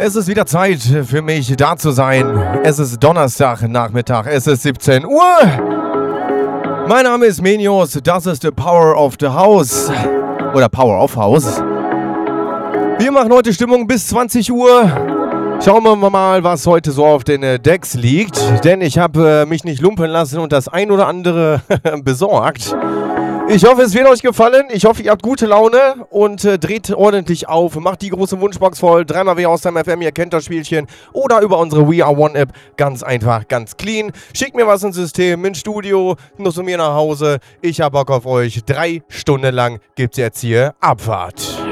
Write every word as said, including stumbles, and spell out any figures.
Es ist wieder Zeit für mich da zu sein. Es ist Donnerstagnachmittag, es ist siebzehn Uhr. Mein Name ist Menios, das ist the Power of the House. Oder Power of House. Wir machen heute Stimmung bis zwanzig Uhr. Schauen wir mal, was heute so auf den Decks liegt. Denn ich habe äh, mich nicht lumpen lassen und das ein oder andere besorgt. Ich hoffe, es wird euch gefallen. Ich hoffe, ihr habt gute Laune und äh, dreht ordentlich auf. Macht die große Wunschbox voll. Dreimal W aus dem F M, ihr kennt das Spielchen. Oder über unsere We Are One App. Ganz einfach, ganz clean. Schickt mir was ins System, ins Studio, nur zu mir nach Hause. Ich hab Bock auf euch. Drei Stunden lang gibt's jetzt hier Abfahrt.